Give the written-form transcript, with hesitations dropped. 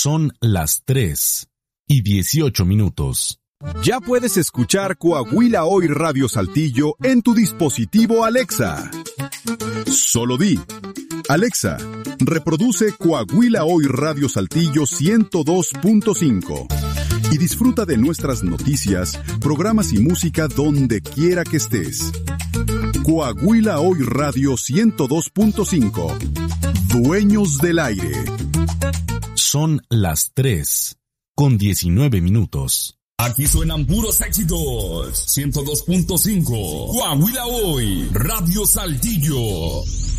Son las 3:18. Ya puedes escuchar Coahuila Hoy Radio Saltillo en tu dispositivo Alexa. Solo di: Alexa, reproduce Coahuila Hoy Radio Saltillo 102.5 y disfruta de nuestras noticias, programas y música donde quiera que estés. Coahuila Hoy Radio 102.5. Dueños del aire. Son las 3:19. Aquí suenan puros éxitos. 102.5. Coahuila Hoy Radio Saltillo.